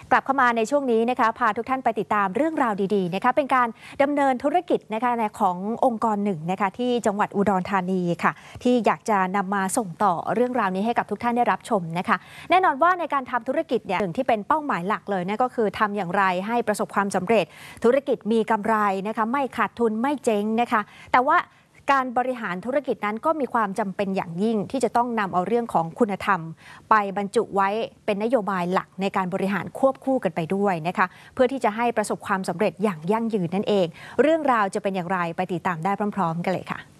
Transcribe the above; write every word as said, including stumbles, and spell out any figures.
กลับเข้ามาในช่วงนี้นะคะพาทุกท่านไปติดตามเรื่องราวดีๆนะคะเป็นการดำเนินธุรกิจนะคะขององค์กรหนึ่งนะคะที่จังหวัดอุดรธานีค่ะที่อยากจะนำมาส่งต่อเรื่องราวนี้ให้กับทุกท่านได้รับชมนะคะแน่นอนว่าในการทำธุรกิจเนี่ยหนึ่งที่เป็นเป้าหมายหลักเลยนั่นก็คือทำอย่างไรให้ประสบความสำเร็จธุรกิจมีกำไรนะคะไม่ขาดทุนไม่เจ๊งนะคะแต่ว่าการบริหารธุรกิจนั้นก็มีความจำเป็นอย่างยิ่งที่จะต้องนำเอาเรื่องของคุณธรรมไปบรรจุไว้เป็นนโยบายหลักในการบริหารควบคู่กันไปด้วยนะคะเพื่อที่จะให้ประสบความสำเร็จอย่างยั่งยืนนั่นเองเรื่องราวจะเป็นอย่างไรไปติดตามได้พร้อมๆกันเลยค่ะ